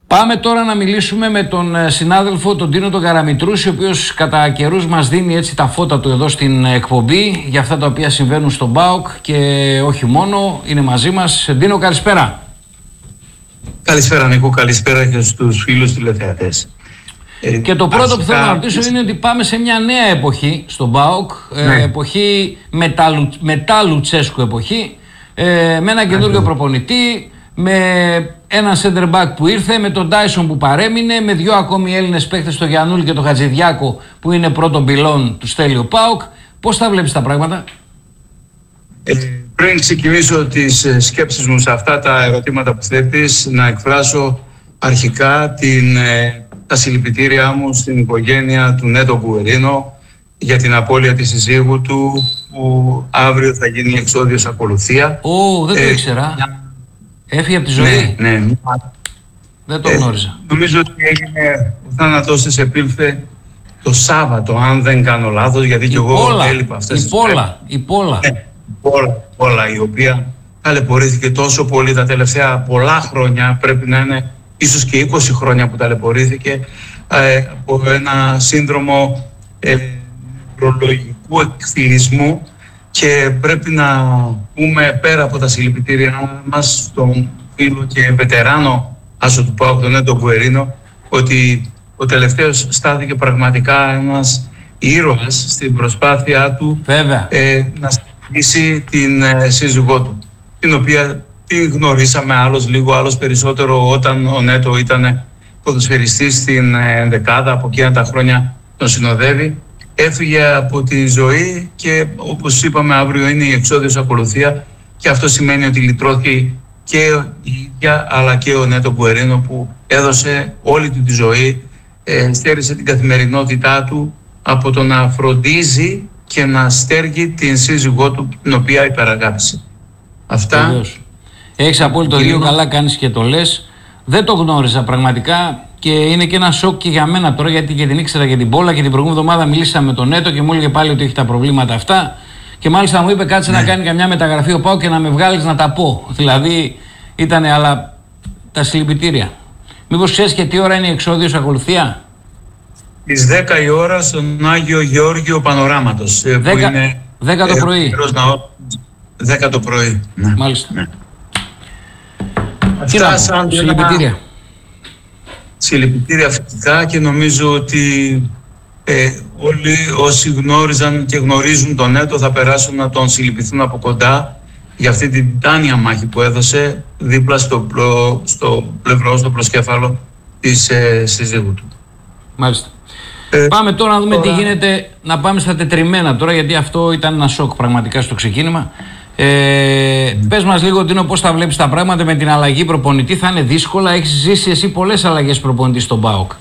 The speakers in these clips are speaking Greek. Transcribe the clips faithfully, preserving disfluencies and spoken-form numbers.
Πάμε τώρα να μιλήσουμε με τον συνάδελφο τον Τίνο τον Καραμητρούση, ο οποίος κατά καιρούς μας δίνει έτσι τα φώτα του εδώ στην εκπομπή για αυτά τα οποία συμβαίνουν στον ΠΑΟΚ και όχι μόνο, είναι μαζί μας. Τίνο, καλησπέρα. Καλησπέρα Νίκο, καλησπέρα και στους φίλους τηλεθεατές. Και το πρώτο που θέλω να ρωτήσω είναι ότι πάμε σε μια νέα εποχή στον ΠΑΟΚ, ναι. ε, εποχή μετά, μετά Λουτσέσκου εποχή, ε, με έναν καινούριο προπονητή, με έναν center back που ήρθε, με τον Τάισον που παρέμεινε, με δυο ακόμη Έλληνες παίκτες, τον Γιαννούλη και τον Χατζηδιάκο που είναι πρώτον πυλών του Στέλιο ΠΑΟΚ. Πώς τα βλέπεις τα πράγματα? Ε, πριν ξεκινήσω τις σκέψεις μου σε αυτά τα ερωτήματα που θέτεις, να εκφράσω αρχικά την, ε, τα συλληπιτήριά μου στην οικογένεια του Νέτο Γκουερίνο για την απώλεια της συζύγου του, που αύριο θα γίνει εξώδιος ακολουθία. Ω, δεν το ε, ήξερα. Έφυγε από τη ζωή. Ναι, ναι. Δεν το γνώριζα. Ε, νομίζω ότι έγινε, ο θάνατός της επήλθε το Σάββατο, αν δεν κάνω λάθος, γιατί και εγώ έλειπα αυτές τις Πόλα, η Πόλα. Ναι, η Πόλα, η Πόλα, η οποία ταλαιπωρήθηκε τόσο πολύ τα τελευταία πολλά χρόνια, πρέπει να είναι ίσως και είκοσι χρόνια που ταλαιπωρήθηκε ε, από ένα σύνδρομο ε, νευρολογικού εκφυλισμού. Και πρέπει να πούμε πέρα από τα συλληπιτήρια μας στον φίλο και βετεράνο άσο του ΠΑΟΚ, τον Νέτο Γκουερίνο, ότι ο τελευταίος στάθηκε πραγματικά ένας ήρωας στην προσπάθειά του ε, να στηρίξει την ε, σύζυγό του, την οποία την γνωρίσαμε άλλος λίγο, άλλος περισσότερο όταν ο Νέτο ήταν ποδοσφαιριστής στην ε, δεκάδα, από εκείνα τα χρόνια τον συνοδεύει. Έφυγε από τη ζωή και όπως είπαμε αύριο είναι η εξώδιος ακολουθία και αυτό σημαίνει ότι λυτρώθηκε και η ίδια αλλά και ο Νέτο Γκουερίνο που έδωσε όλη του τη ζωή, ε, στέρισε την καθημερινότητά του από το να φροντίζει και να στέργει την σύζυγό του την οποία υπεραγάπησε. Αυτά. Βεβαίως. Έχεις απόλυτο δίκιο, καλά κάνεις και το λες. Δεν το γνώριζα πραγματικά. Και είναι και ένα σοκ και για μένα τώρα, γιατί και την ήξερα και την Πόλα και την προηγούμενη εβδομάδα μιλήσαμε με τον Νέτο και μου έλεγε πάλι ότι έχει τα προβλήματα αυτά. Και μάλιστα μου είπε κάτσε ναι. να κάνει καμιά μεταγραφή ο ΠΑΟΚ και να με βγάλεις να τα πω. Δηλαδή ήτανε, αλλά τα συλληπιτήρια. Μήπως ξέρεις και τι ώρα είναι η εξώδιος ακολουθία? Στις δέκα η ώρα στον Άγιο Γεώργιο Πανοράματος. δέκα, είναι δέκα το πρωί. δέκα το πρωί. Ναι. Μάλιστα. Ναι. Αυτά σαν συλληπιτήρια. Συλληπιτήρια φυσικά και νομίζω ότι ε, όλοι όσοι γνώριζαν και γνωρίζουν τον Νέτο θα περάσουν να τον συλληπιθούν από κοντά για αυτή την τιτάνια μάχη που έδωσε δίπλα στο, πλο, στο πλευρό, στο προσκέφαλο της ε, σύζυγου του. Μάλιστα. Ε, πάμε τώρα να δούμε τώρα... τι γίνεται, να πάμε στα τετριμμένα τώρα, γιατί αυτό ήταν ένα σοκ πραγματικά στο ξεκίνημα. Ε, mm. Πες μας λίγο, Τίνο, πώς θα βλέπεις τα πράγματα με την αλλαγή προπονητή? Θα είναι δύσκολα? Έχεις ζήσει εσύ πολλές αλλαγές προπονητή στον ΠΑΟΚ.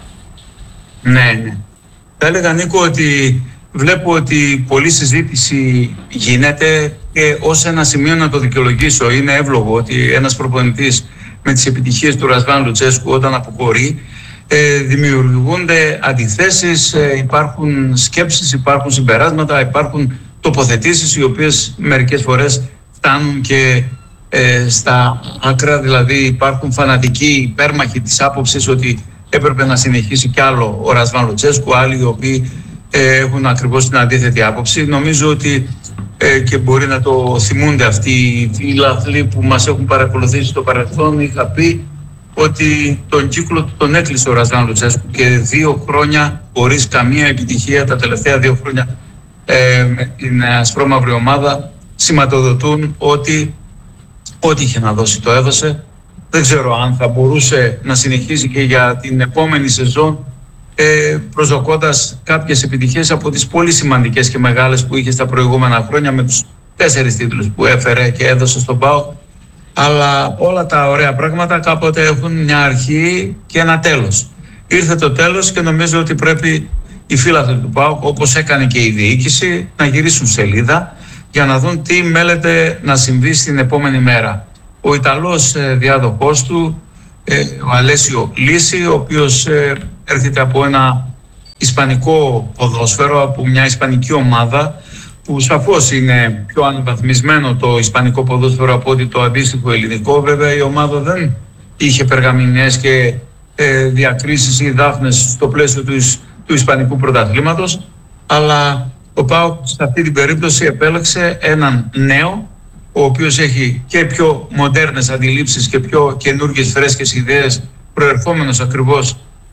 Ναι, ναι. Θα έλεγα, Νίκο, ότι βλέπω ότι πολλή συζήτηση γίνεται και ως ένα σημείο να το δικαιολογήσω. Είναι εύλογο ότι ένας προπονητής με τις επιτυχίες του Ρασβάν Λουτσέσκου όταν αποχωρεί, ε, δημιουργούνται αντιθέσεις, ε, υπάρχουν σκέψεις, υπάρχουν συμπεράσματα, υπάρχουν τοποθετήσεις οι οποίες μερικές φορές φτάνουν και ε, στα άκρα, δηλαδή υπάρχουν φανατικοί υπέρμαχοι της άποψης ότι έπρεπε να συνεχίσει κι άλλο ο Ρασβάν Λουτσέσκου, άλλοι οι οποίοι ε, έχουν ακριβώς την αντίθετη άποψη. Νομίζω ότι ε, και μπορεί να το θυμούνται αυτοί οι φίλαθλοι που μας έχουν παρακολουθήσει στο παρελθόν. Είχα πει ότι τον κύκλο του τον έκλεισε ο Ρασβάν Λουτσέσκου και δύο χρόνια χωρίς καμία επιτυχία, τα τελευταία δύο χρόνια Ε, με την ασπρόμαυρη ομάδα σηματοδοτούν ότι ό,τι είχε να δώσει το έδωσε. Δεν ξέρω αν θα μπορούσε να συνεχίσει και για την επόμενη σεζόν ε, προσδοκώντας κάποιες επιτυχίες από τις πολύ σημαντικές και μεγάλες που είχε στα προηγούμενα χρόνια με τους τέσσερις τίτλους που έφερε και έδωσε στον ΠΑΟΚ. Αλλά όλα τα ωραία πράγματα κάποτε έχουν μια αρχή και ένα τέλος. Ήρθε το τέλος και νομίζω ότι πρέπει οι φίλαθλοι του ΠΑΟΚ, όπως έκανε και η διοίκηση, να γυρίσουν σελίδα για να δουν τι μέλεται να συμβεί στην επόμενη μέρα. Ο Ιταλός ε, διάδοχός του, ε, ο Αλέσιο Λύση, ο οποίος ε, έρχεται από ένα ισπανικό ποδόσφαιρο, από μια ισπανική ομάδα, που σαφώς είναι πιο αναβαθμισμένο το ισπανικό ποδόσφαιρο από ότι το αντίστοιχο ελληνικό. Βέβαια η ομάδα δεν είχε περγαμηνές και ε, διακρίσεις ή δάφνες στο πλαίσιο του, του Ισπανικού πρωταθλήματος, αλλά ο ΠΑΟΚ σε αυτή την περίπτωση επέλεξε έναν νέο, ο οποίος έχει και πιο μοντέρνες αντιλήψεις και πιο καινούργιες φρέσκες ιδέες, προερχόμενος ακριβώς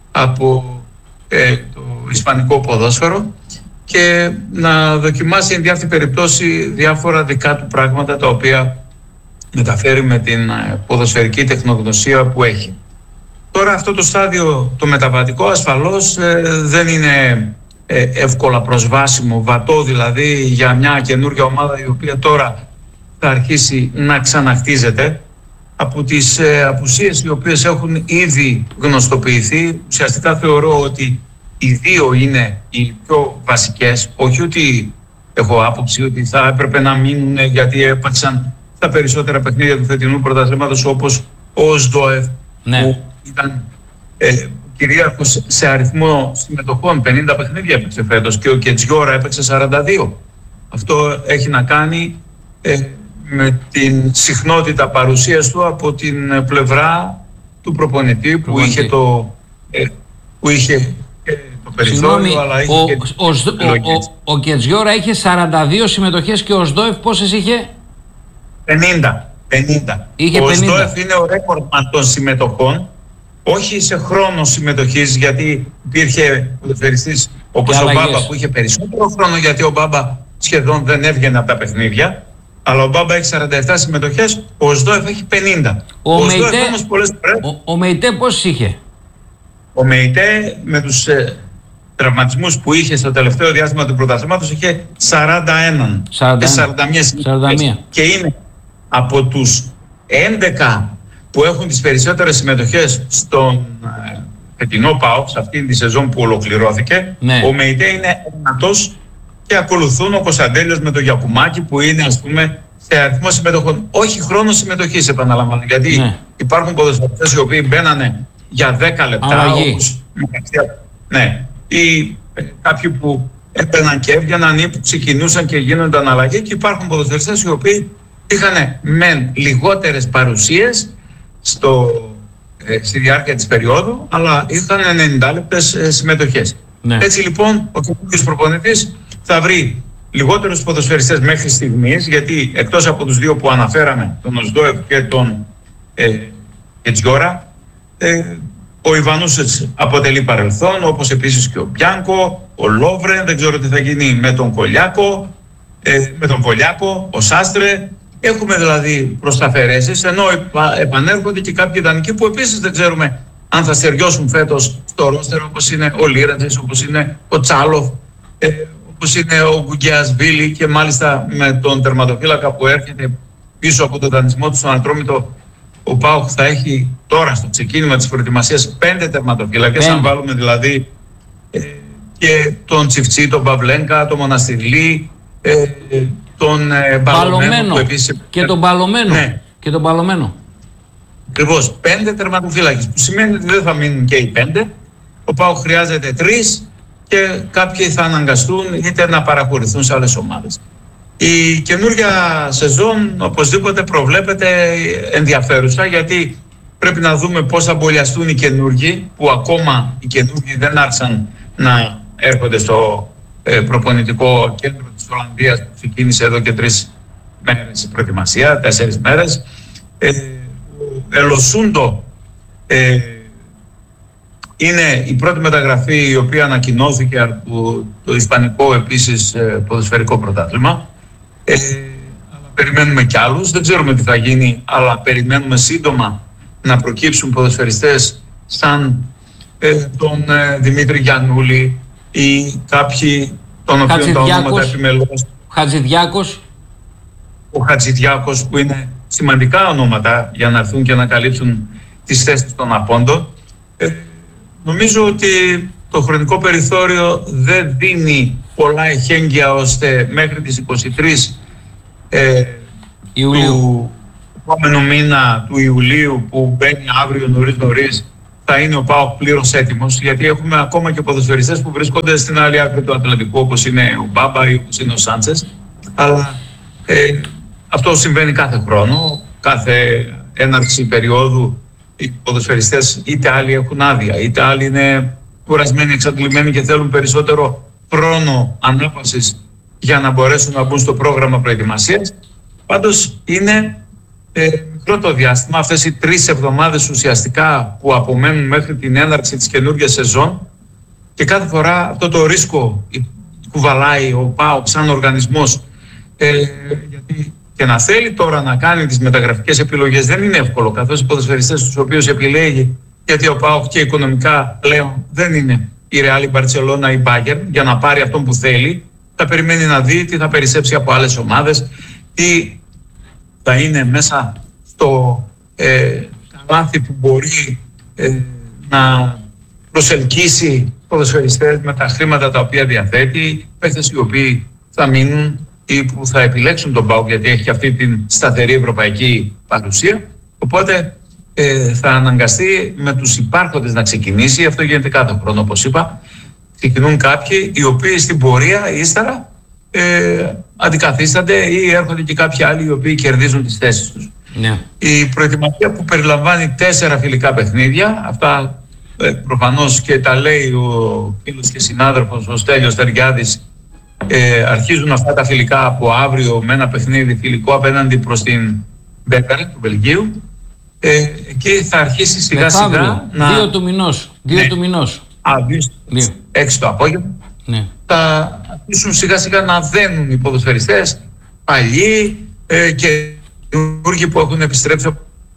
από ε, το ισπανικό ποδόσφαιρο, και να δοκιμάσει εν διάφτη περιπτώσει διάφορα δικά του πράγματα, τα οποία μεταφέρει με την ποδοσφαιρική τεχνογνωσία που έχει. Τώρα αυτό το στάδιο το μεταβατικό ασφαλώς ε, δεν είναι ε, εύκολα προσβάσιμο, βατό δηλαδή για μια καινούργια ομάδα η οποία τώρα θα αρχίσει να ξαναχτίζεται από τις ε, απουσίες οι οποίες έχουν ήδη γνωστοποιηθεί. Ουσιαστικά θεωρώ ότι οι δύο είναι οι πιο βασικές, όχι ότι έχω άποψη ότι θα έπρεπε να μείνουν γιατί έπαιξαν τα περισσότερα παιχνίδια του φετινού πρωταθλήματος, όπως ο ΟΣΔΟΕΦ, ναι, που ήταν ε, κυρίαρχος σε αριθμό συμμετοχών, πενήντα παιχνίδια έπαιξε φέτος, και ο Κετζιόρα έπαιξε σαράντα δύο. Αυτό έχει να κάνει ε, με την συχνότητα παρουσίας του από την πλευρά του προπονητή που είχε το, ε, που είχε το περιθώριο. Συγγνώμη, αλλά είχε ο, και ο, ο, ο, ο Κετζιόρα είχε σαράντα δύο συμμετοχές και ο ΟΣΔΟΕΦ πόσες είχε? πενήντα. πενήντα. Είχε ο πενήντα. ΟΣΔΟΕΦ είναι ο ρέκορντμαν των συμμετοχών, όχι σε χρόνο συμμετοχής, γιατί υπήρχε ποδοσφαιριστής όπως ο Μπάμπα που είχε περισσότερο χρόνο, γιατί ο Μπάμπα σχεδόν δεν έβγαινε από τα παιχνίδια, αλλά ο Μπάμπα έχει σαράντα επτά συμμετοχές, ο ΟΣΔΟΕΦ έχει πενήντα. Ο, ο, Μεϊτέ, όμως πολλές φορές, ο, ο Μεϊτέ πόσες είχε? Ο Μεϊτέ με τους ε, τραυματισμούς που είχε στο τελευταίο διάστημα του πρωταθλήματος είχε σαράντα ένα. σαράντα ένα. σαράντα μία σαράντα μία. Και είναι από τους έντεκα που έχουν τις περισσότερες συμμετοχές στον ε, φετινό ΠΑΟΚ, σε αυτή τη σεζόν που ολοκληρώθηκε. Ναι. Ο Μεϊτέ είναι ένατος και ακολουθούν ο Κωνσταντέλιος με το Γιακουμάκη, που είναι, ας πούμε, σε αριθμό συμμετοχών. Όχι χρόνο συμμετοχής, επαναλαμβάνω, γιατί ναι, υπάρχουν ποδοσφαιριστές οι οποίοι μπαίνανε για δέκα λεπτά, όπως, ναι, ή ε, κάποιοι που έπαιρναν και έβγαιναν ή που ξεκινούσαν και γίνονταν αλλαγή, και υπάρχουν ποδοσφαιριστές οι οποίοι είχαν μεν λιγότερες παρουσίες στο, ε, στη διάρκεια της περίοδου, αλλά είχαν ενενήντα λεπτές ε, συμμετοχές. Ναι. Έτσι λοιπόν ο καινούργιος προπονητής θα βρει λιγότερους ποδοσφαιριστές μέχρι στιγμής, γιατί εκτός από τους δύο που αναφέραμε, τον ΟΣΔΟΕΒ και τον ε, Κετζιόρα, ε, ο Ιβανούσετς αποτελεί παρελθόν, όπως επίσης και ο Μπιάνκο, ο Λόβρεν, δεν ξέρω τι θα γίνει με τον Κολιάκο, ε, με τον Βολιάκο, ο Σάστρε. Έχουμε δηλαδή προσταφαιρέσεις, ενώ επανέρχονται και κάποιοι ιδανικοί που επίσης δεν ξέρουμε αν θα στεριώσουν φέτος στο ρόστερο, όπως είναι ο Λίραντες, όπως είναι ο Τσάλοφ, ε, όπως είναι ο Γκουγκιασβίλη, και μάλιστα με τον τερματοφύλακα που έρχεται πίσω από τον δανεισμό του στον Ατρόμητο, ο ΠΑΟΚ θα έχει τώρα στο ξεκίνημα της προετοιμασίας πέντε τερματοφύλακες, αν βάλουμε δηλαδή ε, και τον Τσιφτσί, τον Παυλένκα, τον Μοναστηρλή, ε, τον ε, Παλωμένο που επίσης... και τον Παλωμένο. Ναι. Και τον Παλωμένο. Ακριβώς, πέντε τερματοφύλακες, που σημαίνει ότι δεν θα μείνουν και οι πέντε. Ο ΠΑΟΚ χρειάζεται τρεις και κάποιοι θα αναγκαστούν είτε να παραχωρηθούν σε άλλες ομάδες. Η καινούργια σεζόν οπωσδήποτε προβλέπεται ενδιαφέρουσα, γιατί πρέπει να δούμε πώς θα μπολιαστούν οι καινούργοι, που ακόμα οι καινούργοι δεν άρχισαν να έρχονται στο ε, προπονητικό κέντρο της Ολλανδίας, που ξεκίνησε εδώ και τρεις μέρες η προετοιμασία, τέσσερις μέρες. Ε, Ελοσούντο ε, είναι η πρώτη μεταγραφή η οποία ανακοινώθηκε από το Ισπανικό επίσης ε, ποδοσφαιρικό πρωτάθλημα. Ε, αλλά περιμένουμε κι άλλους, δεν ξέρουμε τι θα γίνει, αλλά περιμένουμε σύντομα να προκύψουν ποδοσφαιριστές σαν ε, τον ε, Δημήτρη Γιαννούλη ή κάποιοι των οποίων τα ονόματα επιμελώς. Χατζηδιάκος. Ο Χατζηδιάκος, που είναι σημαντικά ονόματα για να έρθουν και να καλύψουν τις θέσεις των απόντων. Ε, νομίζω ότι το χρονικό περιθώριο δεν δίνει πολλά εχέγγυα ώστε μέχρι τις είκοσι τρεις ε, Ιουλίου. του επόμενου μήνα του Ιουλίου, που μπαίνει αύριο νωρίς νωρίς, θα είναι ο ΠΑΟΚ πλήρως έτοιμος, γιατί έχουμε ακόμα και ποδοσφαιριστές που βρίσκονται στην άλλη άκρη του Ατλαντικού, όπως είναι ο Μπάμπα ή όπως είναι ο Σάντσες. Αλλά ε, αυτό συμβαίνει κάθε χρόνο, κάθε έναρξη περίοδου οι ποδοσφαιριστές, είτε άλλοι έχουν άδεια, είτε άλλοι είναι κουρασμένοι, εξαντλημένοι και θέλουν περισσότερο χρόνο ανάπαυσης για να μπορέσουν να μπουν στο πρόγραμμα προετοιμασίας. Πάντως είναι ε, μικρό το διάστημα, αυτές οι τρεις εβδομάδες ουσιαστικά που απομένουν μέχρι την έναρξη της καινούργιας σεζόν, και κάθε φορά αυτό το ρίσκο κουβαλάει ο ΠΑΟΚ σαν οργανισμός, ε, γιατί και να θέλει τώρα να κάνει τις μεταγραφικές επιλογές δεν είναι εύκολο, καθώς οι ποδοσφαιριστές τους οποίους επιλέγει, γιατί ο ΠΑΟΚ και οικονομικά πλέον δεν είναι η Real, η Barcelona, η Bayern, για να πάρει αυτόν που θέλει. Θα περιμένει να δει τι θα περισσέψει από άλλες ομάδες, τι θα είναι μέσα στο ε, καλάθι που μπορεί ε, να προσελκύσει ποδοσφαιριστές με τα χρήματα τα οποία διαθέτει, παίκτες οι οποίοι θα μείνουν ή που θα επιλέξουν τον ΠΑΟΚ, γιατί έχει αυτή την σταθερή ευρωπαϊκή παρουσία. Οπότε ε, θα αναγκαστεί με τους υπάρχοντες να ξεκινήσει. Αυτό γίνεται κάθε χρόνο, όπως είπα. Ξεκινούν κάποιοι οι οποίοι στην πορεία ύστερα ε, αντικαθίστανται ή έρχονται και κάποιοι άλλοι οι οποίοι κερδίζουν τις θέσεις τους. Yeah. Η προετοιμασία που περιλαμβάνει τέσσερα φιλικά παιχνίδια, αυτά ε, προφανώς και τα λέει ο φίλος και συνάδελφος ο Στέλιος Τεριάδης, ε, αρχίζουν αυτά τα φιλικά από αύριο με ένα παιχνίδι φιλικό απέναντι προς την Μπέκαρη του Βελγίου. Ε, και θα αρχίσει σιγά σιγά να... Δύο του μηνός. Δύο ναι. του μηνός. Α, δύο. Έξι το απόγευμα. Ναι. Θα αρχίσουν σιγά σιγά να δένουν οι ποδοσφαιριστές παλιοί ε, και δημιούργοι που έχουν επιστρέψει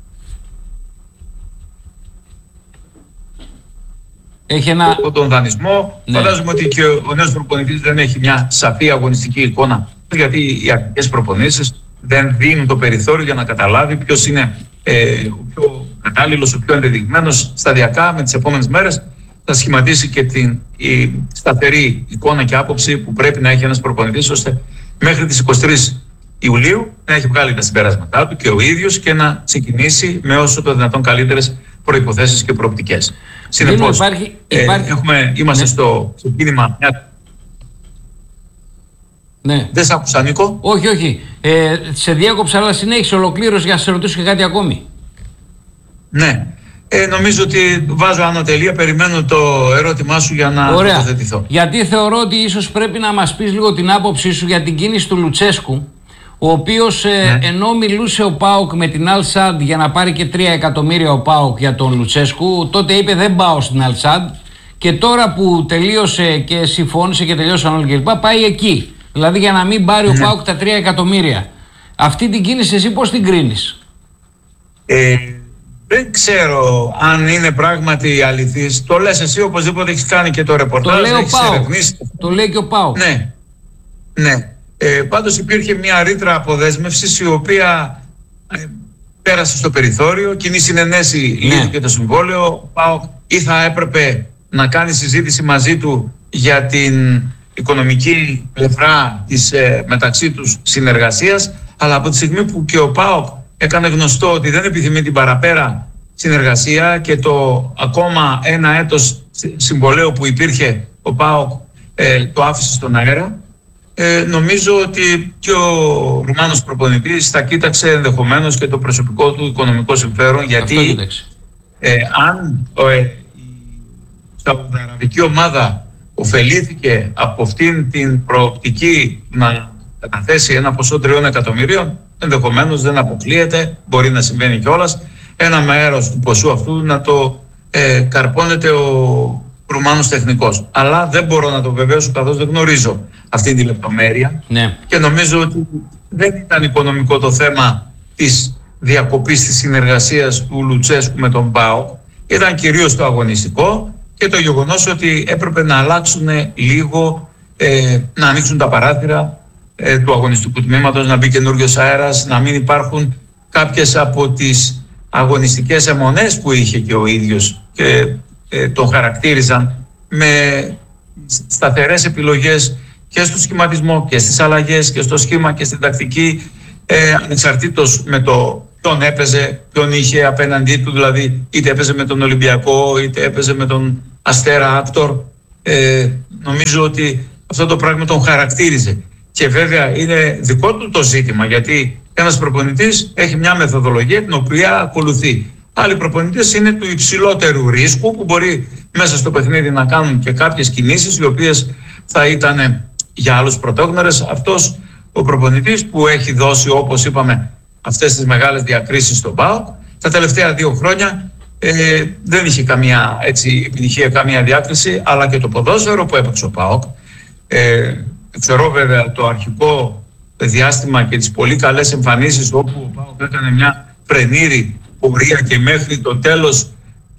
έχει ένα... από τον δανεισμό. Ναι. Φαντάζομαι ότι και ο νέος προπονητής δεν έχει μια σαφή αγωνιστική εικόνα, γιατί οι αρχικές προπονήσεις δεν δίνουν το περιθώριο για να καταλάβει ποιος είναι ε, ο πιο κατάλληλος, ο πιο ενδεδειγμένος. Σταδιακά με τις επόμενες μέρες θα σχηματίσει και την η σταθερή εικόνα και άποψη που πρέπει να έχει ένας προπονητής, ώστε μέχρι τις εικοστή τρίτη Ιουλίου να έχει βγάλει τα συμπεράσματά του και ο ίδιος και να ξεκινήσει με όσο το δυνατόν καλύτερες προϋποθέσεις και προοπτικές. Συνεπώς, υπάρχει, υπάρχει... Ε, έχουμε, είμαστε ναι. στο, στο κίνημα. Ναι. Δεν σ' άκουσα, Νίκο. Όχι, όχι. Ε, σε διάκοψα, αλλά συνέχισε ολοκλήρωση για να σε ρωτήσω και κάτι ακόμη. Ναι. Ε, νομίζω ότι βάζω ανατελεία, περιμένω το ερώτημά σου για να Ωραία. τοποθετηθώ. Γιατί θεωρώ ότι ίσως πρέπει να μας πεις λίγο την άποψή σου για την κίνηση του Λουτσέσκου, ο οποίος ναι. ε, ενώ μιλούσε ο ΠΑΟΚ με την Αλ-Σαντ για να πάρει και τρία εκατομμύρια ο ΠΑΟΚ για τον Λουτσέσκου, τότε είπε δεν πάω στην Αλ-Σαντ, και τώρα που τελείωσε και συμφώνησε και τελειώσαν όλοι κλπ, πάει εκεί. Δηλαδή για να μην πάρει ναι. ο ΠΑΟΚ τα τρία εκατομμύρια. Αυτή την κίνηση εσύ πώς την κρίνεις? Ε, δεν ξέρω αν είναι πράγματι αληθής. Το λες εσύ, οπωσδήποτε έχεις κάνει και το ρεπορτάζ. Το λέει ο ΠΑΟΚ. Το λέει και ο ΠΑΟΚ. Ναι, ναι. Ε, πάντως υπήρχε μια ρήτρα αποδέσμευσης η οποία ε, πέρασε στο περιθώριο, κοινή συνενέση λύθηκε ναι. το συμβόλαιο. Ο ΠΑΟΚ ή θα έπρεπε να κάνει συζήτηση μαζί του για την οικονομική πλευρά της ε, μεταξύ τους συνεργασίας, αλλά από τη στιγμή που και ο ΠΑΟΚ έκανε γνωστό ότι δεν επιθυμεί την παραπέρα συνεργασία και το ακόμα ένα έτος συμβολαίου που υπήρχε ο ΠΑΟΚ ε, το άφησε στον αέρα, ε, νομίζω ότι και ο Ρουμάνος προπονητής θα κοίταξε ενδεχομένως και το προσωπικό του οικονομικό συμφέρον, γιατί ε, αν ε, η σαουδαραβική ομάδα ωφελήθηκε από αυτήν την προοπτική να καταθέσει ένα ποσό τριών εκατομμυρίων, ενδεχομένως δεν αποκλείεται, μπορεί να συμβαίνει κιόλας, ένα μέρος του ποσού αυτού να το ε, καρπώνεται ο Ρουμάνος τεχνικός. Αλλά δεν μπορώ να το βεβαίωσω, καθώς δεν γνωρίζω αυτή τη λεπτομέρεια. Ναι. Και νομίζω ότι δεν ήταν οικονομικό το θέμα της διακοπής της συνεργασίας του Λουτσέσκου με τον ΠΑΟΚ. Ήταν κυρίως το αγωνιστικό και το γεγονός ότι έπρεπε να αλλάξουν λίγο, ε, να ανοίξουν τα παράθυρα ε, του αγωνιστικού τμήματος, να μπει καινούριος αέρας, να μην υπάρχουν κάποιες από τις αγωνιστικές αιμονές που είχε και ο ίδιος και ε, τον χαρακτήριζαν με σταθερές επιλογές και στο σχηματισμό και στις αλλαγές και στο σχήμα και στην τακτική, ε, ανεξαρτήτως με το ποιον έπαιζε, ποιον είχε απέναντί του, δηλαδή είτε έπαιζε με τον Ολυμπιακό είτε έπαιζε με τον Αστέρα Άκτορ. Ε, νομίζω ότι αυτό το πράγμα τον χαρακτήριζε. Και βέβαια είναι δικό του το ζήτημα, γιατί ένας προπονητής έχει μια μεθοδολογία την οποία ακολουθεί. Άλλοι προπονητές είναι του υψηλότερου ρίσκου, που μπορεί μέσα στο παιχνίδι να κάνουν και κάποιες κινήσεις οι οποίες θα ήταν για άλλους πρωτόγνωρες. Αυτός ο προπονητής που έχει δώσει, όπως είπαμε, αυτές τις μεγάλες διακρίσεις στον ΠΑΟΚ, τα τελευταία δύο χρόνια ε, δεν είχε καμία έτσι, επιτυχία, καμία διάκριση, αλλά και το ποδόσφαιρο που έπαιξε ο ΠΑΟΚ. Ε, ξέρω βέβαια το αρχικό διάστημα και τις πολύ καλές εμφανίσεις όπου ο ΠΑΟΚ έκανε μια πρενήρη πορεία και μέχρι το τέλος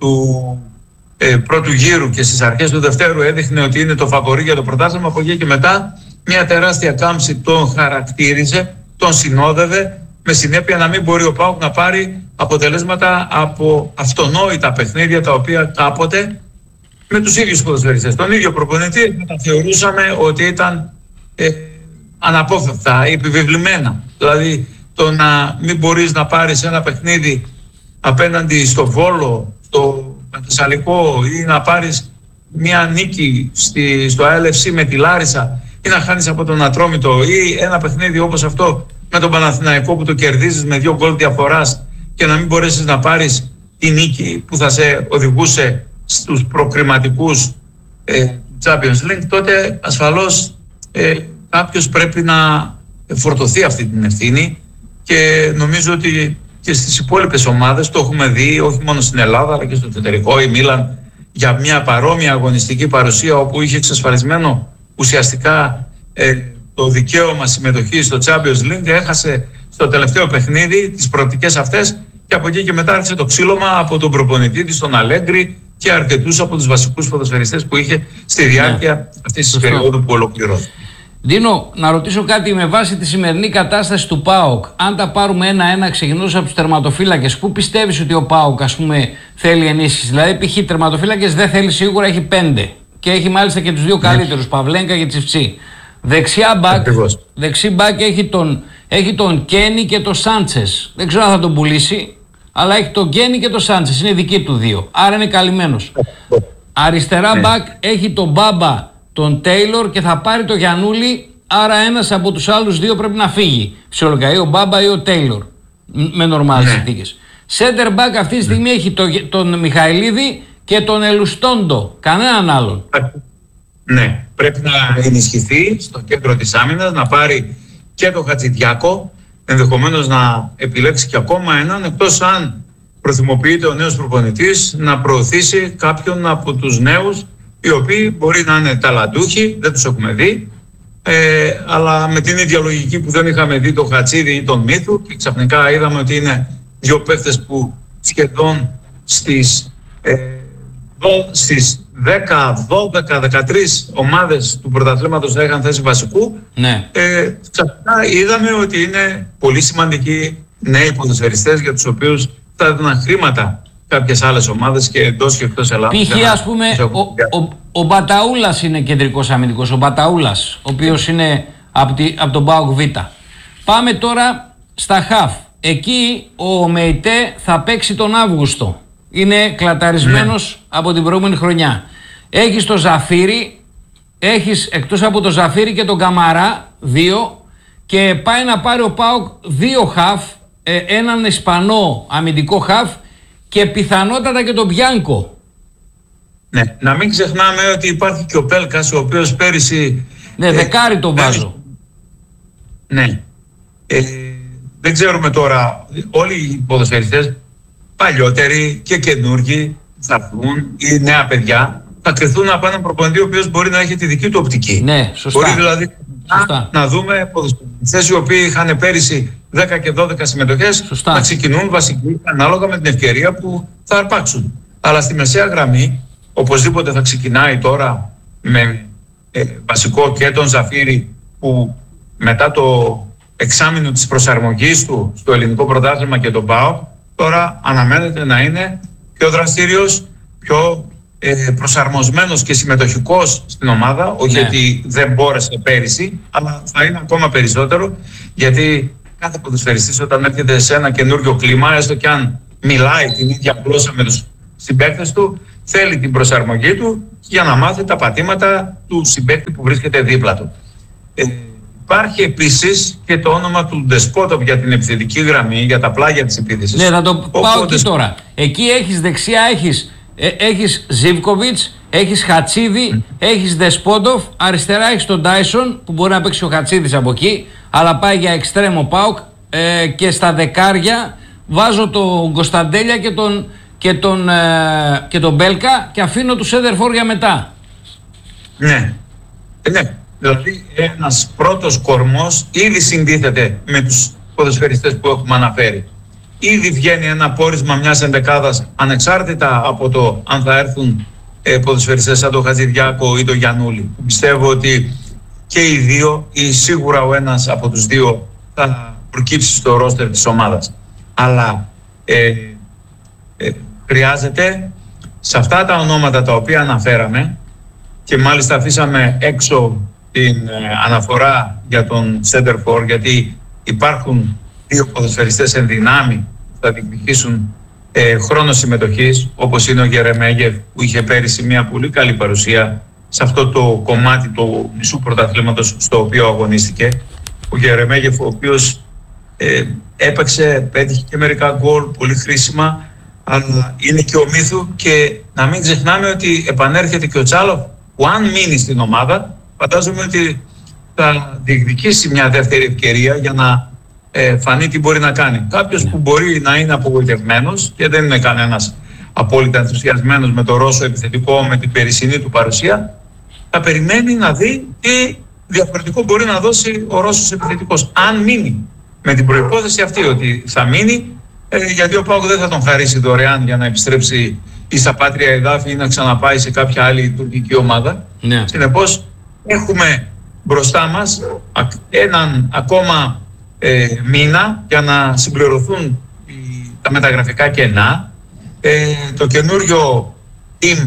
του ε, πρώτου γύρου και στις αρχές του δευτέρου έδειχνε ότι είναι το φαβορί για το πρωτάθλημα. Από εκεί και μετά μια τεράστια κάμψη τον χαρακτήριζε, τον συνόδευε, με συνέπεια να μην μπορεί ο ΠΑΟΚ να πάρει αποτελέσματα από αυτονόητα παιχνίδια τα οποία κάποτε με τους ίδιους ποδοσφαιριστές, τον ίδιο προπονητή, τα θεωρούσαμε ότι ήταν ε, αναπόφευκτα, επιβεβλημένα. Δηλαδή το να μην μπορείς να πάρεις ένα παιχνίδι απέναντι στο Βόλο, στο Θεσσαλικό, ή να πάρεις μια νίκη στη, στο έι ελ εφ σι με τη Λάρισα, ή να χάνεις από τον Ατρόμητο, ή ένα παιχνίδι όπως αυτό με τον Παναθηναϊκό που το κερδίζεις με δύο γκολ διαφοράς και να μην μπορέσεις να πάρεις τη νίκη που θα σε οδηγούσε στους προκριματικούς ε, Champions League, τότε ασφαλώς ε, κάποιος πρέπει να φορτωθεί αυτή την ευθύνη, και νομίζω ότι και στις υπόλοιπες ομάδες το έχουμε δει, όχι μόνο στην Ελλάδα αλλά και στο εξωτερικό. Η Μίλαν για μια παρόμοια αγωνιστική παρουσία, όπου είχε εξασφαλισμένο ουσιαστικά ε, το δικαίωμα συμμετοχής στο Champions League, έχασε στο τελευταίο παιχνίδι τις προοπτικές αυτές, και από εκεί και μετά άρχισε το ξύλωμα από τον προπονητή της, τον Αλέγκρι, και αρκετούς από τους βασικούς ποδοσφαιριστές που είχε στη διάρκεια ναι. αυτής της περίοδου που ολοκληρώθηκε. Δίνω, να ρωτήσω κάτι με βάση τη σημερινή κατάσταση του ΠΑΟΚ. Αν τα πάρουμε ένα-ένα, ξεκινώντας από τους τερματοφύλακες, πού πιστεύεις ότι ο ΠΑΟΚ, ας πούμε, θέλει ενίσχυση? Δηλαδή, π.χ. τερματοφύλακες δεν θέλει σίγουρα, έχει πέντε. Και έχει μάλιστα και τους δύο καλύτερους, Παυλένκα και Τσιφτσί. Δεξιά μπακ, δεξί μπακ έχει τον, έχει τον Κένι και τον Σάντσες. Δεν ξέρω αν θα τον πουλήσει, αλλά έχει τον Κένι και τον Σάντσες. Είναι δική του δύο. Άρα είναι καλυμμένος. Αριστερά μπακ έχει τον Μπάμπα, τον Τέιλορ, και θα πάρει το Γιαννούλη. Άρα ένας από τους άλλους δύο πρέπει να φύγει. Φυσιολογικά, ή ο Μπάμπα ή ο Τέιλορ. Με νορμάλες συνθήκες. Σέντερ μπακ αυτή τη στιγμή έχει το, τον Μιχαηλίδη και τον Ελουστόντο. Κανέναν άλλον. Ναι, πρέπει να ενισχυθεί στο κέντρο της άμυνας, να πάρει και τον Χατζηδιάκο, ενδεχομένως να επιλέξει και ακόμα έναν, εκτός αν προθυμοποιείται ο νέος προπονητής να προωθήσει κάποιον από τους νέους, οι οποίοι μπορεί να είναι ταλαντούχοι, δεν τους έχουμε δει, ε, αλλά με την ίδια λογική που δεν είχαμε δει τον Χατσίδη ή τον Μύθου, και ξαφνικά είδαμε ότι είναι δύο παίχτες που σχεδόν στις, ε, δω, στις δέκα, δώδεκα, δεκατρείς ομάδες του πρωταθλήματος θα είχαν θέση βασικού. Ναι. Ε, ξαφνικά είδαμε ότι είναι πολύ σημαντικοί νέοι ποδοσφαιριστές, για τους οποίους θα έδιναν χρήματα κάποιες άλλες ομάδες και εντός και εκτός Ελλάδας. Π.χ. ας πούμε ο, ο, ο Μπαταούλας είναι κεντρικός αμυντικός, ο Μπαταούλας, ο οποίος είναι από, τη, από τον ΠΑΟΚ Β. Πάμε τώρα στα χαφ. Εκεί ο Μεϊτέ θα παίξει τον Αύγουστο. Είναι κλαταρισμένος ναι. από την προηγούμενη χρονιά. Έχεις το Ζαφύρι, έχεις εκτός από το Ζαφύρι και τον Καμαρά, δύο, και πάει να πάρει ο ΠΑΟΚ δύο χαφ, ε, έναν Ισπανό αμυντικό χαφ, και πιθανότατα και τον Μπιάνκο. Ναι, να μην ξεχνάμε ότι υπάρχει και ο Πέλκας, ο οποίος πέρυσι... Ναι, ε, δεκάρι τον βάζω. Ναι. Ε, δεν ξέρουμε τώρα, όλοι οι ποδοσφαιριστές, παλιότεροι και καινούργοι, θα έρθουν, ή νέα παιδιά, θα κρυθούν από έναν προπονητή ο οποίος μπορεί να έχει τη δική του οπτική. Ναι, σωστά. Μπορεί δηλαδή σωστά. να δούμε ποδοσφαιριστές οι οποίοι είχαν πέρυσι δέκα και δώδεκα συμμετοχές, σωστά. να ξεκινούν βασικοί ανάλογα με την ευκαιρία που θα αρπάξουν. Αλλά στη μεσαία γραμμή, οπωσδήποτε θα ξεκινάει τώρα με ε, βασικό και τον Ζαφύρι, που μετά το εξάμηνο της προσαρμογής του στο ελληνικό πρωτάθλημα και τον ΠΑΟΚ, τώρα αναμένεται να είναι πιο δραστήριος, πιο ε, προσαρμοσμένος και συμμετοχικός στην ομάδα, όχι ναι. γιατί δεν μπόρεσε πέρυσι, αλλά θα είναι ακόμα περισσότερο, γιατί κάθε ποδοσφαιριστής όταν έρχεται σε ένα καινούριο κλίμα, έστω και αν μιλάει την ίδια γλώσσα με τους συμπαίκτες του, θέλει την προσαρμογή του για να μάθει τα πατήματα του συμπαίκτη που βρίσκεται δίπλα του. Ε, υπάρχει επίσης και το όνομα του Ντεσπότοβ για την επιθετική γραμμή, για τα πλάγια της επίθεσης. Ναι, θα το πάω Οπότε... εκεί τώρα. Εκεί έχεις δεξιά, έχεις, ε, έχεις Ζίβκοβιτς, έχεις Χατσίδη, mm. έχεις Ντεσπότοβ, αριστερά έχεις τον Τάισον που μπορεί να παίξει ο Χατσίδης από εκεί, αλλά πάει για εξτρέμο ΠΑΟΚ, ε, και στα δεκάρια βάζω τον Κωνσταντέλια και τον, και τον, ε, και τον Μπέλκα και αφήνω του σέντερφορ για μετά. Ναι, ναι. Δηλαδή ένας πρώτος κορμός ήδη συντίθεται με τους ποδοσφαιριστές που έχουμε αναφέρει. Ήδη βγαίνει ένα πόρισμα μιας ενδεκάδας ανεξάρτητα από το αν θα έρθουν ε, ποδοσφαιριστές σαν τον Χατζηδιάκο ή τον Γιαννούλη. Πιστεύω ότι και οι δύο ή σίγουρα ο ένας από τους δύο θα προκύψει στο ρόστερ της ομάδας. Αλλά ε, ε, χρειάζεται σε αυτά τα ονόματα τα οποία αναφέραμε και μάλιστα αφήσαμε έξω την ε, αναφορά για τον center for, γιατί υπάρχουν δύο ποδοσφαιριστές εν δυνάμει που θα διεκδικήσουν ε, χρόνο συμμετοχής, όπως είναι ο Γερεμέγεφ που είχε πέρυσι μια πολύ καλή παρουσία σε αυτό το κομμάτι του μισού πρωταθλήματος στο οποίο αγωνίστηκε. Ο Γερεμέγεφ, ο οποίος ε, έπαιξε, πέτυχε και μερικά γκολ πολύ χρήσιμα, αλλά είναι και ο Μύθου, και να μην ξεχνάμε ότι επανέρχεται και ο Τσάλοφ που αν μείνει στην ομάδα φαντάζομαι ότι θα διεκδικήσει μια δεύτερη ευκαιρία για να ε, φανεί τι μπορεί να κάνει. Κάποιος που μπορεί να είναι απογοητευμένος και δεν είναι κανένας απόλυτα ενθουσιασμένος με το Ρώσο επιθετικό, με την περσινή του παρουσία, θα περιμένει να δει τι διαφορετικό μπορεί να δώσει ο Ρώσος επιθετικός. Αν μείνει, με την προϋπόθεση αυτή ότι θα μείνει, ε, γιατί ο ΠΑΟΚ δεν θα τον χαρίσει δωρεάν για να επιστρέψει ή στα πάτρια εδάφη ή να ξαναπάει σε κάποια άλλη τουρκική ομάδα. Ναι. Συνεπώς, έχουμε μπροστά μας έναν ακόμα ε, μήνα για να συμπληρωθούν οι, τα μεταγραφικά κενά. Ε, το καινούριο team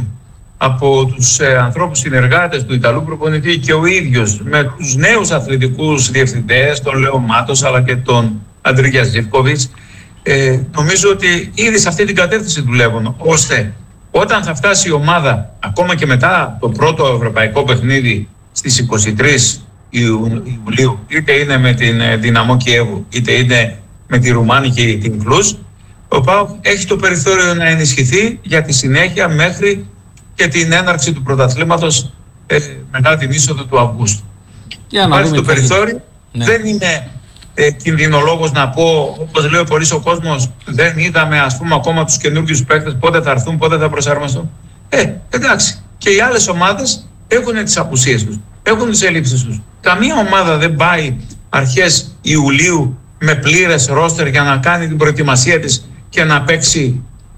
από τους ε, ανθρώπους συνεργάτες του Ιταλού προπονητή και ο ίδιος με τους νέους αθλητικούς διευθυντές, τον Λέο Μάτος αλλά και τον Αντρίγια Ζίβκοβιτς, ε, νομίζω ότι ήδη σε αυτή την κατεύθυνση δουλεύουν, ώστε όταν θα φτάσει η ομάδα ακόμα και μετά το πρώτο ευρωπαϊκό παιχνίδι στις είκοσι τρεις Ιουλίου, είτε είναι με την Δυναμό Κιέβου είτε είναι με τη Ρουμάνη και την Κλουζ, ο ΠΑΟΚ έχει το περιθώριο να ενισχυθεί για τη συνέχεια μέχρι και την έναρξη του πρωταθλήματος ε, μετά την είσοδο του Αυγούστου. Υπάρχει το περιθώριο, ναι. Δεν είναι ε, κινδυνολόγος να πω, όπως λέει ο πολλής ο κόσμος, δεν είδαμε ας πούμε ακόμα τους καινούργιους παίκτες, πότε θα έρθουν, πότε θα προσαρμοστούν. Ε, εντάξει, και οι άλλες ομάδες έχουν τις απουσίες τους, έχουν τις ελλείψεις τους. Καμία ομάδα δεν πάει αρχές Ιουλίου με πλήρες ρόστερ για να κάνει την προετοιμασία της και να παίξει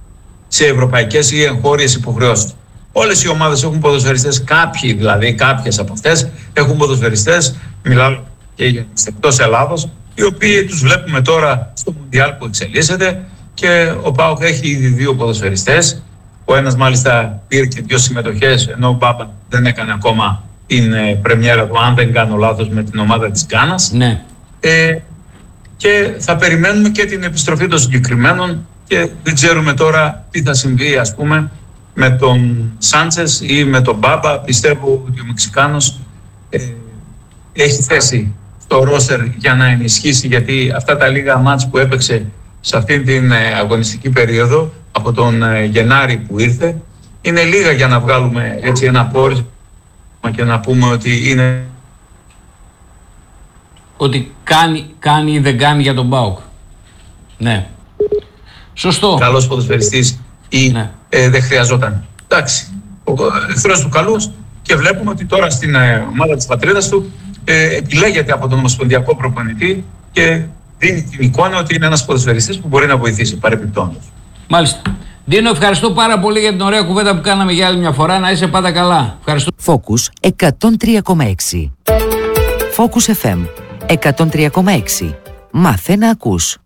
σε ευρωπαϊκές ή εγχώριες υποχρεώσεις. Όλες οι ομάδες έχουν ποδοσφαιριστές, κάποιοι δηλαδή, κάποιες από αυτές έχουν ποδοσφαιριστές, μιλάω και για εκτός Ελλάδος, οι οποίοι τους βλέπουμε τώρα στο Μουντιάλ που εξελίσσεται, και ο ΠΑΟΚ έχει ήδη δύο ποδοσφαιριστές. Ο ένας μάλιστα πήρε και δύο συμμετοχές, ενώ ο Μπάμπα δεν έκανε ακόμα την ε, πρεμιέρα του, αν δεν κάνω λάθος, με την ομάδα της Γκάνας. Ναι. Ε, και θα περιμένουμε και την επιστροφή των συγκεκριμένων και δεν ξέρουμε τώρα τι θα συμβεί ας πούμε με τον Σάντσες ή με τον Μπάμπα. Πιστεύω ότι ο Μεξικάνος ε, έχει θέση στο ρόστερ για να ενισχύσει, γιατί αυτά τα λίγα μάτς που έπαιξε σε αυτή την ε, αγωνιστική περίοδο από τον ε, Γενάρη που ήρθε είναι λίγα για να βγάλουμε έτσι ένα πόρισμα και να πούμε ότι είναι ότι κάνει, κάνει ή δεν κάνει για τον ΠΑΟΚ. Ναι. Σωστό. Καλός ποδοσφαιριστής ή ναι. ε, δεν χρειαζόταν. Εντάξει, ο εχθρός του καλούς, και βλέπουμε ότι τώρα στην ε, ομάδα της πατρίδας του ε, επιλέγεται από τον ομοσπονδιακό προπονητή και δίνει την εικόνα ότι είναι ένας ποδοσφαιριστής που μπορεί να βοηθήσει παρεπιπτόντως. Μάλιστα. Δίνο, ευχαριστώ πάρα πολύ για την ωραία κουβέντα που κάναμε για άλλη μια φορά. Να είσαι πάντα καλά. Ευχαριστώ. Focus εκατόν τρία κόμμα έξι. Focus εφ εμ εκατόν τρία κόμμα έξι. Μάθε να ακούς.